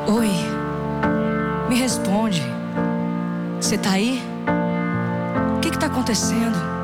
Oi, me responde. Você tá aí? O que está acontecendo?